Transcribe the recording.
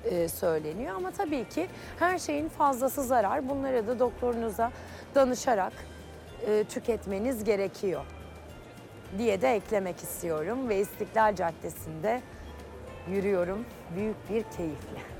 söyleniyor. Ama tabii ki her şeyin fazlası zarar. Bunları da doktorunuza danışarak tüketmeniz gerekiyor diye de eklemek istiyorum ve İstiklal Caddesi'nde yürüyorum büyük bir keyifle.